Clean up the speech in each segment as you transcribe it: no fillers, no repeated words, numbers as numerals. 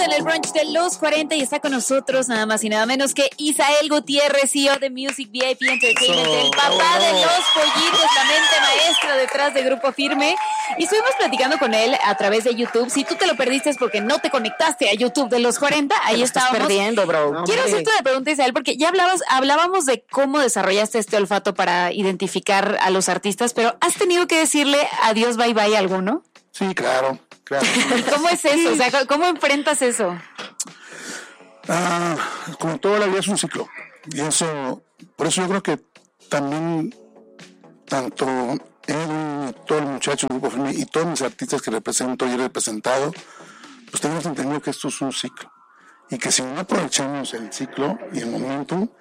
en el brunch de los 40 y está con nosotros nada más y nada menos que Isael Gutiérrez, CEO de Music VIP Entertainment, el papá de los pollitos, la mente maestra detrás de Grupo Firme. Y estuvimos platicando con él a través de YouTube. Si tú te lo perdiste es porque no te conectaste a YouTube de los 40, ahí estábamos. Perdiendo, bro. Quiero hacerte una pregunta, Isael, porque ya hablábamos de cómo desarrollaste este olfato para identificar a los artistas, pero ¿has tenido que decirle adiós, bye bye a alguno? Sí, claro. ¿Cómo es eso? O sea, ¿cómo enfrentas eso? Como toda la vida es un ciclo. Y eso, por eso yo creo que también, tanto él, todos los muchachos del Grupo Firme y todos mis artistas que represento y he representado, pues tenemos entendido que esto es un ciclo. Y que si no aprovechamos el ciclo y el momento,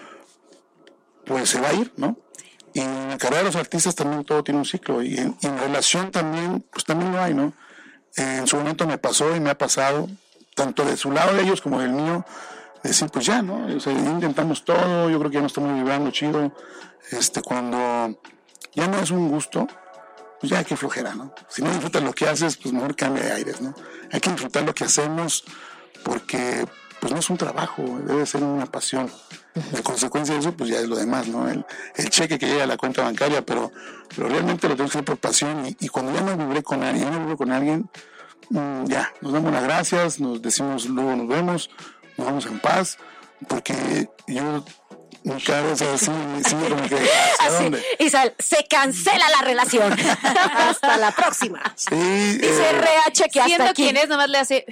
pues se va a ir, ¿no? Y en la carrera de los artistas también todo tiene un ciclo. Y en relación también, pues también lo hay, ¿no? En su momento me pasó y me ha pasado, tanto de su lado de ellos como del mío, decir, pues ya, ¿no? O sea, intentamos todo, yo creo que ya no estamos vibrando chido. Cuando ya no es un gusto, pues ya hay que flojera, ¿no? Si no disfrutas lo que haces, pues mejor cambia de aires, ¿no? Hay que disfrutar lo que hacemos porque pues no es un trabajo, debe ser una pasión. La consecuencia de eso, pues ya es lo demás, ¿no? El cheque que llega a la cuenta bancaria, pero realmente lo tengo que hacer por pasión. Y cuando ya no vibré con alguien, ya, nos damos las gracias, nos decimos luego nos vemos en paz, porque yo cada vez así como que ¿hacia dónde? Isabel, se cancela la relación. Hasta la próxima. Sí, dice RH que siendo hasta aquí. quién es, nomás le hace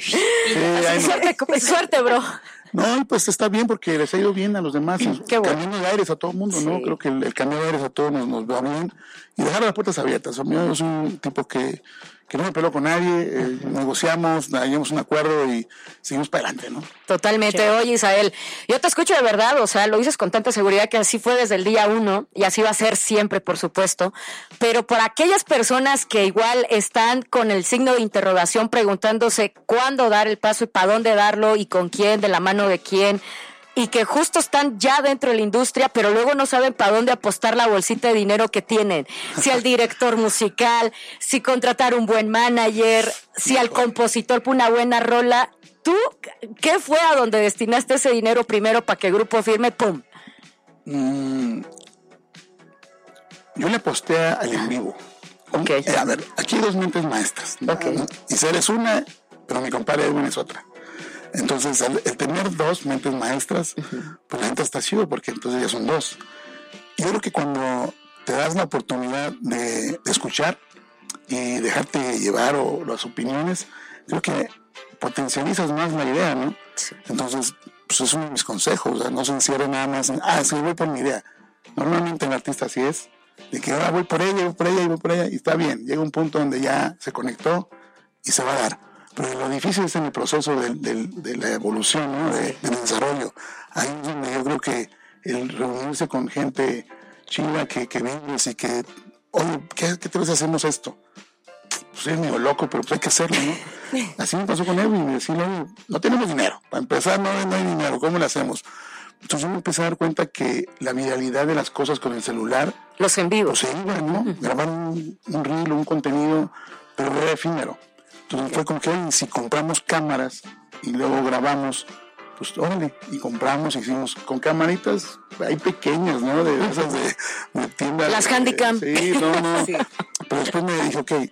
suerte, bro. No, pues está bien porque les ha ido bien a los demás. Qué bueno. Cambiando de aires a todo el mundo, ¿no? Creo que el cambio de aires a todos nos va bien. Y dejar las puertas abiertas. Yo soy un tipo que no me peleo con nadie, negociamos, hallamos un acuerdo y seguimos para adelante, ¿no? Totalmente. Oye, Isael, yo te escucho de verdad, o sea, lo dices con tanta seguridad que así fue desde el día 1 y así va a ser siempre, por supuesto, pero por aquellas personas que igual están con el signo de interrogación preguntándose cuándo dar el paso y para dónde darlo y con quién, de la mano de quién, y que justo están ya dentro de la industria, pero luego no saben para dónde apostar la bolsita de dinero que tienen. Si al director musical, si contratar un buen manager, si al compositor por una buena rola. ¿Tú qué fue a donde destinaste ese dinero primero para que Grupo Firme, pum? Yo le aposté al en vivo. Okay. A ver, aquí hay dos mentes maestras. Okay. Isabel es una, pero mi compadre Edwin es otra. Entonces, el tener dos mentes maestras, pues la gente está chido porque entonces ya son dos. Y yo creo que cuando te das la oportunidad de escuchar y dejarte llevar o las opiniones, creo que potencializas más la idea, ¿no? Sí. Entonces, pues es uno de mis consejos, o sea, no se encierre nada más en, sí, voy por mi idea. Normalmente el artista así es, de que ahora voy por ella, y está bien, llega un punto donde ya se conectó y se va a dar. Pero lo difícil es en el proceso de la evolución, ¿no? Del desarrollo. Ahí es donde yo creo que el reunirse con gente chida que vives y que, oye, ¿qué te ves hacemos esto? Pues soy medio loco, pero pues hay que hacerlo, ¿no? Así me pasó con él y decirle, oye, no tenemos dinero. Para empezar, no hay dinero, ¿cómo lo hacemos? Entonces yo me empecé a dar cuenta que la viralidad de las cosas con el celular, los en vivo, se iba, ¿no? Grabar un reel, un contenido, pero era efímero. Entonces fue como que, oye, si compramos cámaras y luego grabamos, pues órale, y compramos, hicimos con camaritas ahí pequeñas, ¿no? De esas de tiendas. Las Handycam. Sí, no. Sí. Pero después me dije, ok,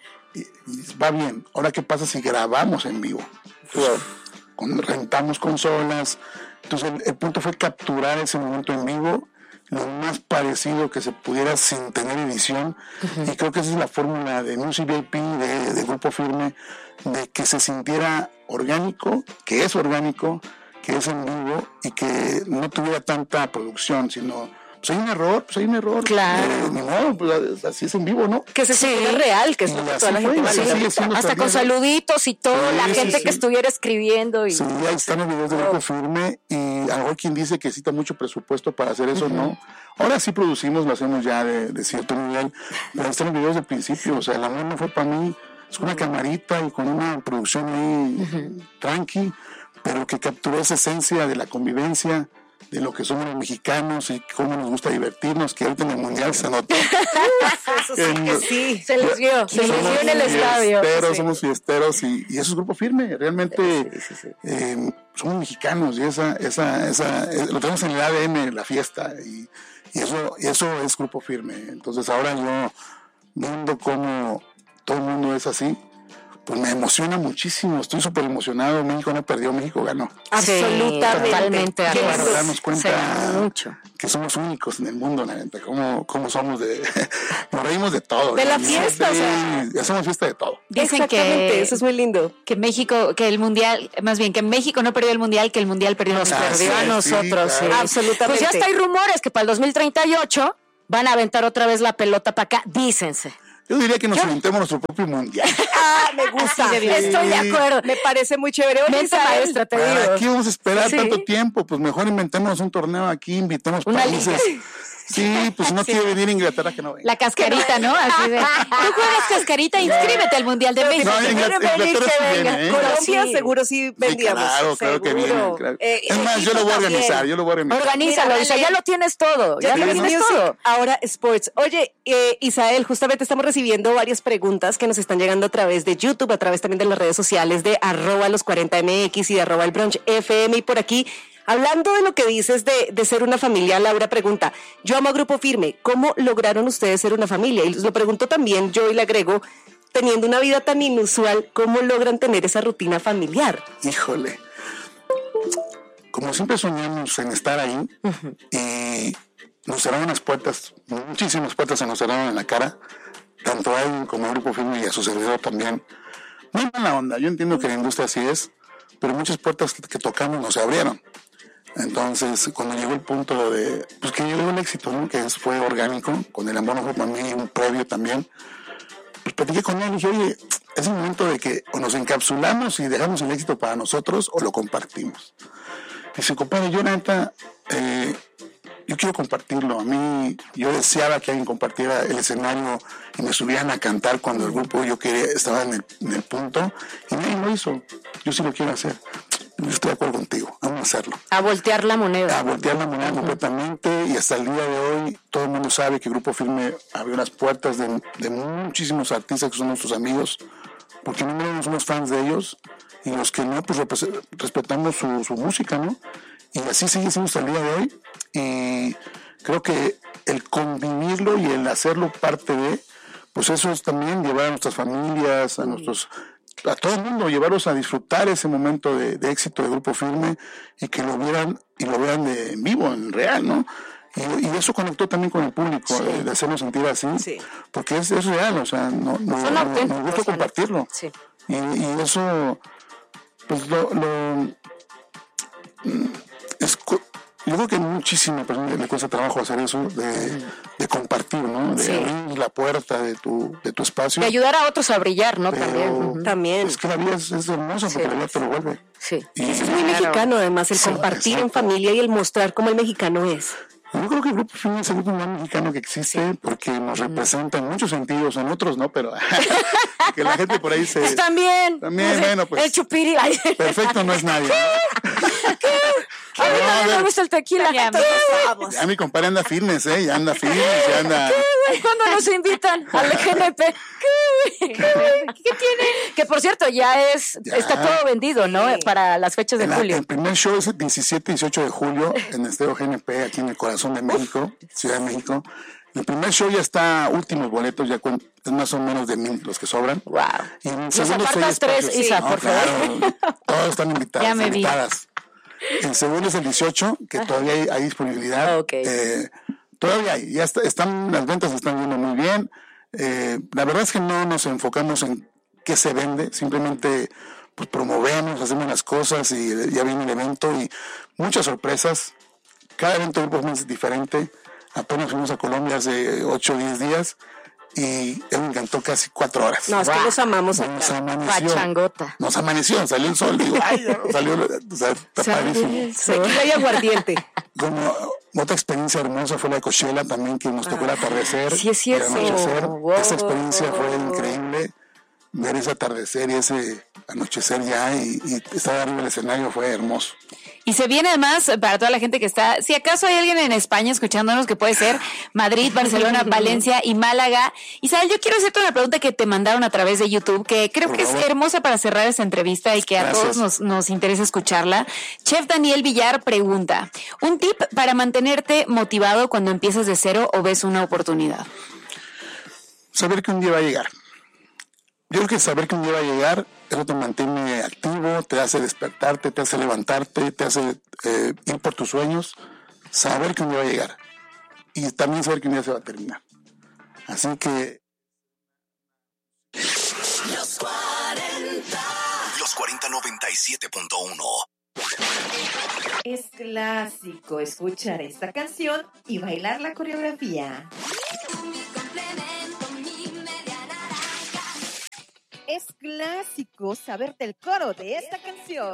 va bien, ahora qué pasa si grabamos en vivo. Entonces, rentamos consolas. Entonces el punto fue capturar ese momento en vivo lo más parecido que se pudiera sin tener edición. Y creo que esa es la fórmula de Music VIP, de Grupo Firme, de que se sintiera orgánico, que es orgánico, que es en vivo y que no tuviera tanta producción, sino pues hay un error. Claro. Ni modo, pues así es en vivo, ¿no? Que se sintiera real, que toda la gente hasta con saluditos y todo, la gente que estuviera escribiendo. Y... Sí, ahí están los videos de Grupo Firme y algo quien dice que necesita mucho presupuesto para hacer eso, ¿no? Ahora sí producimos, lo hacemos ya de cierto nivel, pero ahí están los videos del principio, o sea, el amor no fue para mí, es con una camarita y con una producción ahí tranqui, pero que capturó esa esencia de la convivencia, de lo que somos los mexicanos y cómo nos gusta divertirnos, que ahorita en el Mundial se notó. Eso sí que sí. Se les vio en el estadio. Somos fiesteros y eso es Grupo Firme. Realmente somos mexicanos y lo tenemos en el ADN, la fiesta, y eso es Grupo Firme. Entonces ahora yo, viendo cómo todo el mundo es así, pues me emociona muchísimo, estoy súper emocionado. México no perdió, México ganó. Absolutamente. Totalmente de acuerdo. Para darnos cuenta mucho. Que somos únicos en el mundo, la neta, cómo somos nos reímos de todo. De la fiesta, hacemos fiesta de todo. Dicen que eso es muy lindo. Que México, que el Mundial, más bien que México no perdió el Mundial, que el Mundial perdió a nosotros. Perdió a nosotros, claro. Absolutamente. Pues ya hasta hay rumores que para el 2038 van a aventar otra vez la pelota para acá, dícense. Yo diría que nos inventemos nuestro propio mundial. Me gusta. Estoy de acuerdo. Me parece muy chévere. Mente maestra, te digo. ¿Para qué vamos a esperar tanto tiempo? Pues mejor inventemos un torneo aquí, invitemos países. Sí, pues si no quiere venir a Inglaterra, que no venga. La cascarita, ¿no? Así de, tú juegas cascarita, inscríbete al Mundial de México. No, Inglaterra sí viene, ¿eh? Colombia seguro sí vendíamos. Claro que viene. Claro. Es más, yo lo voy a organizar, Organízalo, Isa, ya lo tienes todo. Ya lo tienes todo. Ahora Sports. Oye, Isael, justamente estamos recibiendo varias preguntas que nos están llegando a través de YouTube, a través también de las redes sociales de @los40mx y de @elbrunchfm. Y por aquí, hablando de lo que dices de ser una familia, Laura pregunta, yo amo a Grupo Firme, ¿cómo lograron ustedes ser una familia? Y lo pregunto también yo y le agrego, teniendo una vida tan inusual, ¿cómo logran tener esa rutina familiar? Híjole, como siempre soñamos en estar ahí, y nos cerraron las puertas, muchísimas puertas se nos cerraron en la cara, tanto a él como a Grupo Firme y a su servidor también. Muy mala onda, yo entiendo que la industria así es, pero muchas puertas que tocamos no se abrieron. Entonces, cuando llegó el punto de, pues que llegó el éxito, ¿no? Que fue orgánico, con el amor no fue para mí, un previo también, pues platiqué con él y dije, oye, es el momento de que o nos encapsulamos y dejamos el éxito para nosotros o lo compartimos. Dice, compadre, yo neta, yo quiero compartirlo. A mí, yo deseaba que alguien compartiera el escenario y me subieran a cantar cuando el grupo yo quería, estaba en el punto, y nadie lo hizo. Yo sí lo quiero hacer. Yo estoy de acuerdo contigo, vamos a hacerlo. A voltear la moneda. A voltear la moneda completamente, y hasta el día de hoy todo el mundo sabe que Grupo Firme abrió las puertas de muchísimos artistas que son nuestros amigos, porque no somos fans de ellos, y los que no, pues respetamos su música, ¿no? Y así seguimos hasta el día de hoy, y creo que el convivirlo y el hacerlo parte de, pues eso es también llevar a nuestras familias, a todo el mundo, llevarlos a disfrutar ese momento de éxito de Grupo Firme, y que lo vean en vivo, en real, ¿no? Y eso conectó también con el público, de hacernos sentir así, porque es real, o sea, nos gusta compartirlo. Sí. Y eso, pues yo creo que a muchísimas personas le cuesta trabajo hacer eso, de compartir, ¿no? De abrir la puerta de tu espacio. De ayudar a otros a brillar, ¿no? Pero, También. Es que la vida es hermosa, porque la vida te lo vuelve. Sí. Y es muy mexicano, además, el compartir en familia y el mostrar cómo el mexicano es. Yo creo que el Grupo Firme es el grupo más mexicano que existe, porque nos representa en muchos sentidos, en otros no, pero que la gente por ahí se... Pues también, bueno, pues... El chupiri. Perfecto no es nadie. A mí me gusta el tequila. Ya mi compadre anda firmes, ya anda firmes, ya anda... ¿Cuándo nos invitan al GNP? ¿Qué tiene? Que por cierto, ya está todo vendido, ¿no? Para las fechas de julio. El primer show es el 17 y 18 de julio en el Estéreo GNP, aquí en el corazón de México, Ciudad de México. El primer show ya está, últimos boletos, ya es más o menos de 1,000 los que sobran. Wow. Y en Nos apartas 3, Isa, por favor. Todos están invitados, ya me invitadas. El segundo es el 18, que todavía hay disponibilidad. Okay. Todavía hay, las ventas están yendo muy bien. La verdad es que no nos enfocamos en qué se vende, simplemente pues promovemos, hacemos las cosas y ya viene el evento y muchas sorpresas. Cada evento de Grupo es diferente. Apenas fuimos a Colombia hace 8 o 10 días y él me encantó casi 4 horas. No, es que los amamos. Nos amaneció. Pachangota. Nos amaneció, salió el sol, digo, salió, o sea, está padrísimo. Tequila y aguardiente. Como otra experiencia hermosa fue la de Coachella también, que nos tocó el atardecer. Sí, es cierto. El anochecer. Esa experiencia fue increíble. Ver ese atardecer y ese anochecer ya y estar arriba del escenario fue hermoso. Y se viene además para toda la gente que está, si acaso hay alguien en España escuchándonos, que puede ser Madrid, Barcelona, Valencia y Málaga. Isabel, yo quiero hacerte una pregunta que te mandaron a través de YouTube, que creo que es hermosa para cerrar esta entrevista y que a todos nos interesa escucharla. Chef Daniel Villar pregunta, ¿un tip para mantenerte motivado cuando empiezas de cero o ves una oportunidad? Saber que un día va a llegar. Yo creo que saber que un día va a llegar, eso te mantiene activo, te hace despertarte, te hace levantarte, te hace ir por tus sueños. Saber que un día va a llegar. Y también saber que un día se va a terminar. Así que... Los 40 97.1. Es clásico escuchar esta canción y bailar la coreografía. Es clásico saberte el coro de esta canción.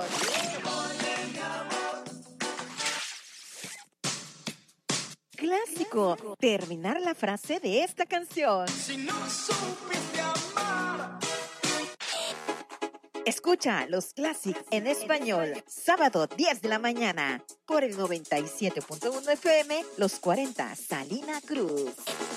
Clásico terminar la frase de esta canción. Si no supiste amar. Escucha los Classics en español, sábado 10 de la mañana, por el 97.1 FM, Los 40, Salina Cruz.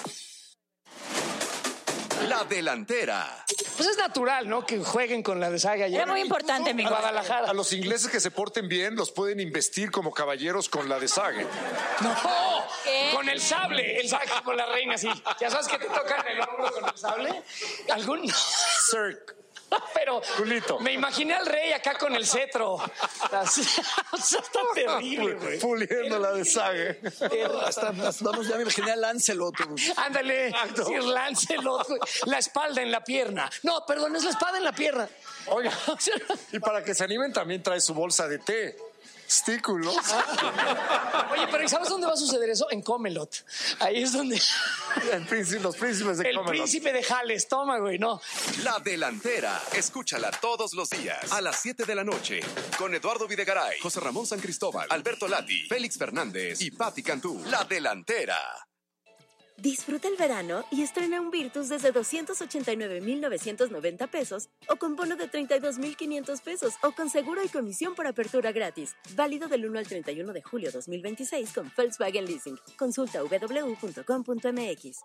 La delantera. Pues es natural, ¿no? Que jueguen con la deshaga. Era muy importante, mi Guadalajara. A los ingleses que se porten bien los pueden investir como caballeros con la desague. No, ¿qué? con el sable con la reina, sí. ¿Ya sabes que te tocan el hombro con el sable? ¿Algún? Sir, Pero Julito. me imaginé al rey acá con el cetro. Así, o sea, está terrible, güey. Puliendo la desague. Hasta vamos, ya me imaginé a Lancelot. Ándale, Sir Lancelot, güey. La espalda en la pierna. No, perdón, es la espada en la pierna. Oiga, y para que se animen también trae su bolsa de té. Stículos. Oye, pero ¿y sabes dónde va a suceder eso? En Comelot. Ahí es donde... Los príncipes de El Comelot. príncipe de Jales, toma, güey, no. La delantera. Escúchala todos los días a las 7 de la noche con Eduardo Videgaray, José Ramón San Cristóbal, Alberto Lati, Félix Fernández y Patti Cantú. La delantera. Disfruta el verano y estrena un Virtus desde 289,990 pesos o con bono de 32,500 pesos o con seguro y comisión por apertura gratis. Válido del 1 al 31 de julio 2026 con Volkswagen Leasing. Consulta www.com.mx.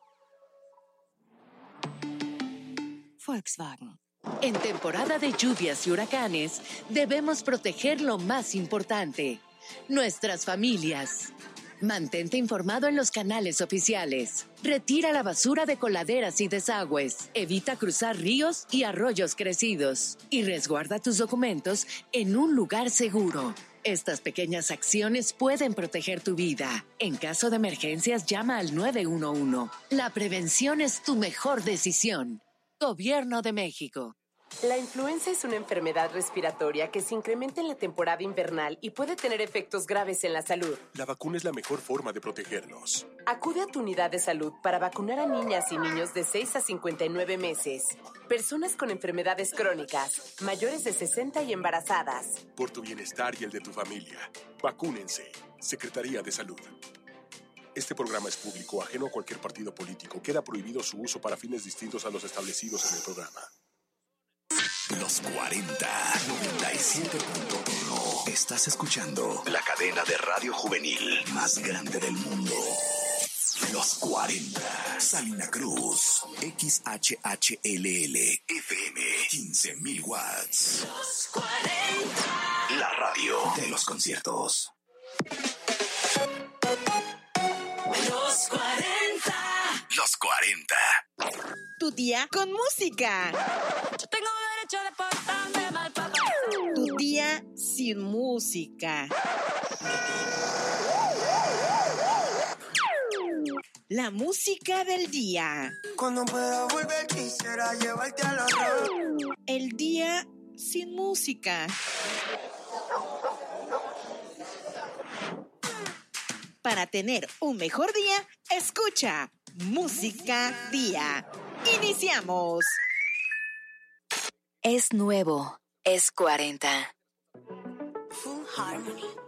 Volkswagen. En temporada de lluvias y huracanes, debemos proteger lo más importante, nuestras familias. Mantente informado en los canales oficiales. Retira la basura de coladeras y desagües. Evita cruzar ríos y arroyos crecidos. Y resguarda tus documentos en un lugar seguro. Estas pequeñas acciones pueden proteger tu vida. En caso de emergencias, llama al 911. La prevención es tu mejor decisión. Gobierno de México. La influenza es una enfermedad respiratoria que se incrementa en la temporada invernal y puede tener efectos graves en la salud. La vacuna es la mejor forma de protegernos. Acude a tu unidad de salud para vacunar a niñas y niños de 6 a 59 meses, personas con enfermedades crónicas, mayores de 60 y embarazadas. Por tu bienestar y el de tu familia, vacúnense. Secretaría de Salud. Este programa es público, ajeno a cualquier partido político. Queda prohibido su uso para fines distintos a los establecidos en el programa. Los 40 97.1. Estás escuchando la cadena de radio juvenil más grande del mundo. Los 40. Salina Cruz. XHHLL. FM. 15,000 watts. Los 40. La radio de los conciertos. Los 40. Los 40. Tu día con música. Yo tengo derecho de portarme mal, papá. Tu día sin música. La música del día. Cuando pueda volver quisiera llevarte a la radio. El día sin música. Para tener un mejor día, escucha Música Día. Iniciamos. Es nuevo, es 40. Full Harmony.